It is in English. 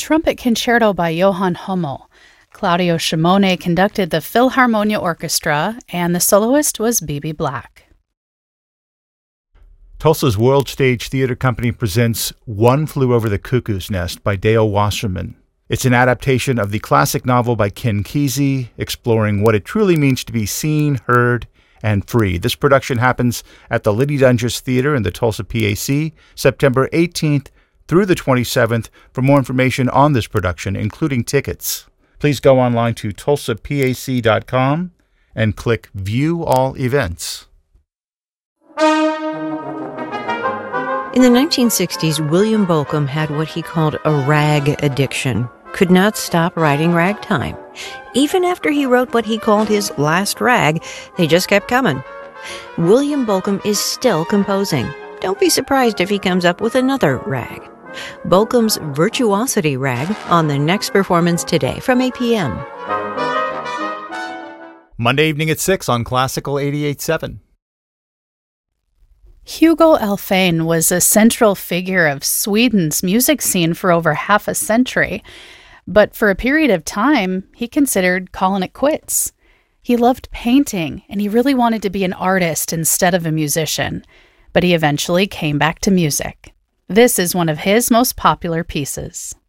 Trumpet Concerto by Johann Hummel. Claudio Shimone conducted the Philharmonia Orchestra, and the soloist was B.B. Black. Tulsa's World Stage Theater Company presents One Flew Over the Cuckoo's Nest by Dale Wasserman. It's an adaptation of the classic novel by Ken Kesey, exploring what it truly means to be seen, heard, and free. This production happens at the Liddy Dunges Theater in the Tulsa PAC, September 18th through the 27th. For more information on this production, including tickets, please go online to tulsapac.com and click View All Events. In the 1960s, William Bolcom had what he called a rag addiction. Could not stop writing ragtime. Even after he wrote what he called his last rag, they just kept coming. William Bolcom is still composing. Don't be surprised if he comes up with another rag. Bolcom's Virtuosity Rag on the next performance today from APM. Monday evening at 6 on Classical 88.7. Hugo Alfvén was a central figure of Sweden's music scene for over half a century, but for a period of time, he considered calling it quits. He loved painting, and he really wanted to be an artist instead of a musician, but he eventually came back to music. This is one of his most popular pieces.